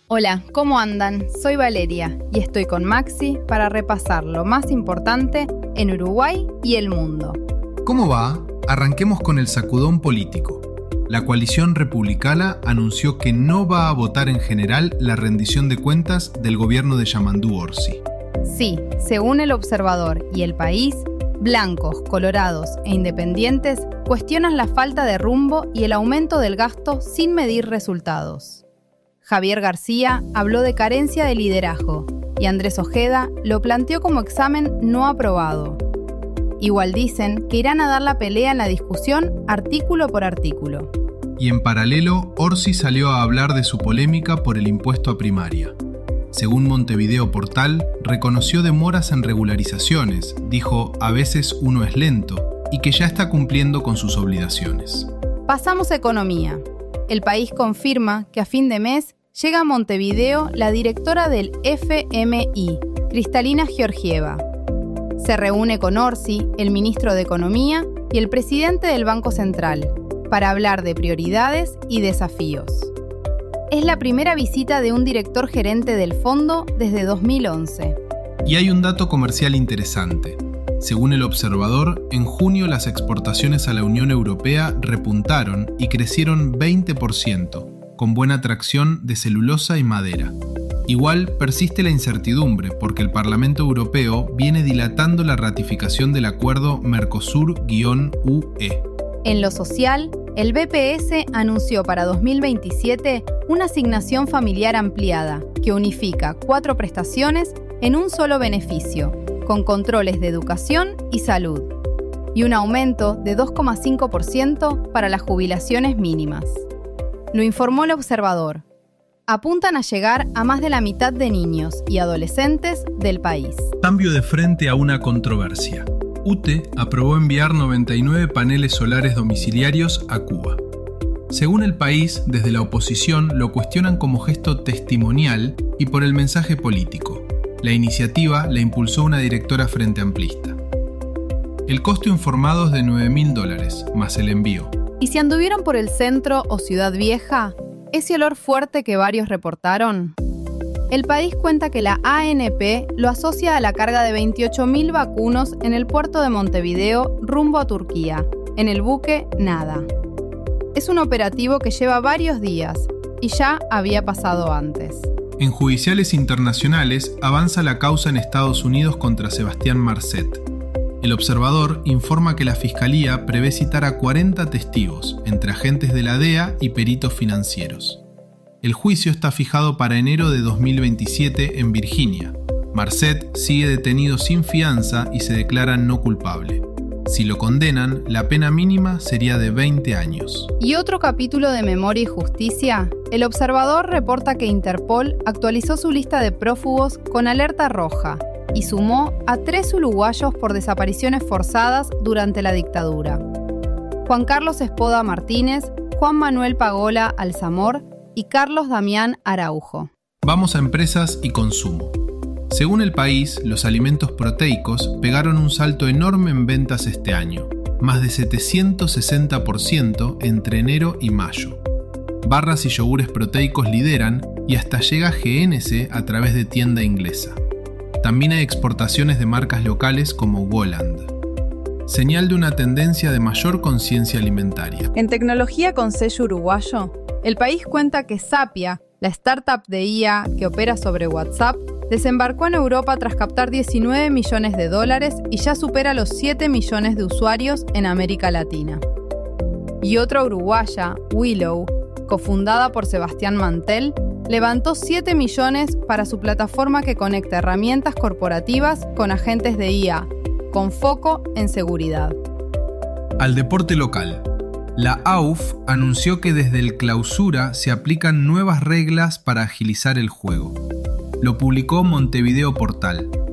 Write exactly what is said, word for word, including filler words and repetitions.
Hola, ¿cómo andan? Soy Valeria y estoy con Maxi para repasar lo más importante en Uruguay y el mundo. ¿Cómo va? Arranquemos con el sacudón político. La coalición republicana anunció que no va a votar en general la rendición de cuentas del gobierno de Yamandú Orsi. Sí, según El Observador y El País, blancos, colorados e independientes cuestionan la falta de rumbo y el aumento del gasto sin medir resultados. Javier García habló de carencia de liderazgo y Andrés Ojeda lo planteó como examen no aprobado. Igual dicen que irán a dar la pelea en la discusión artículo por artículo. Y en paralelo, Orsi salió a hablar de su polémica por el impuesto a primaria. Según Montevideo Portal, reconoció demoras en regularizaciones, dijo a veces uno es lento y que ya está cumpliendo con sus obligaciones. Pasamos a economía. El País confirma que a fin de mes llega a Montevideo la directora del F M I, Cristalina Georgieva. Se reúne con Orsi, el ministro de Economía, y el presidente del Banco Central, para hablar de prioridades y desafíos. Es la primera visita de un director gerente del fondo desde dos mil once. Y hay un dato comercial interesante. Según El Observador, en junio las exportaciones a la Unión Europea repuntaron y crecieron veinte por ciento, con buena atracción de celulosa y madera. Igual persiste la incertidumbre porque el Parlamento Europeo viene dilatando la ratificación del acuerdo Mercosur-U E. En lo social, el B P S anunció para dos mil veintisiete una asignación familiar ampliada que unifica cuatro prestaciones en un solo beneficio, con controles de educación y salud, y un aumento de dos coma cinco por ciento para las jubilaciones mínimas. Lo informó El Observador. Apuntan a llegar a más de la mitad de niños y adolescentes del país. Cambio de frente a una controversia. U T E aprobó enviar noventa y nueve paneles solares domiciliarios a Cuba. Según El País, desde la oposición lo cuestionan como gesto testimonial y por el mensaje político. La iniciativa la impulsó una directora frente amplista. El costo informado es de nueve mil dólares, más el envío. ¿Y si anduvieron por el centro o Ciudad Vieja? ¿Ese olor fuerte que varios reportaron? El País cuenta que la A N P lo asocia a la carga de veintiocho mil vacunos en el puerto de Montevideo rumbo a Turquía, en el buque Nada. Es un operativo que lleva varios días y ya había pasado antes. En judiciales internacionales avanza la causa en Estados Unidos contra Sebastián Marcet. El Observador informa que la Fiscalía prevé citar a cuarenta testigos, entre agentes de la D E A y peritos financieros. El juicio está fijado para enero de dos mil veintisiete en Virginia. Marcet sigue detenido sin fianza y se declara no culpable. Si lo condenan, la pena mínima sería de veinte años. Y otro capítulo de Memoria y Justicia, El Observador reporta que Interpol actualizó su lista de prófugos con alerta roja y sumó a tres uruguayos por desapariciones forzadas durante la dictadura. Juan Carlos Espoda Martínez, Juan Manuel Pagola Alzamor y Carlos Damián Araujo. Vamos a empresas y consumo. Según El País, los alimentos proteicos pegaron un salto enorme en ventas este año, más de setecientos sesenta por ciento entre enero y mayo. Barras y yogures proteicos lideran y hasta llega G N C a través de tienda inglesa. También hay exportaciones de marcas locales como Goland. Señal de una tendencia de mayor conciencia alimentaria. En tecnología con sello uruguayo, El País cuenta que Sapia, la startup de I A que opera sobre WhatsApp, desembarcó en Europa tras captar diecinueve millones de dólares y ya supera los siete millones de usuarios en América Latina. Y otra uruguaya, Willow, cofundada por Sebastián Mantel, levantó siete millones para su plataforma que conecta herramientas corporativas con agentes de I A, con foco en seguridad. Al deporte local. La A U F anunció que desde el clausura se aplican nuevas reglas para agilizar el juego. Lo publicó Montevideo Portal.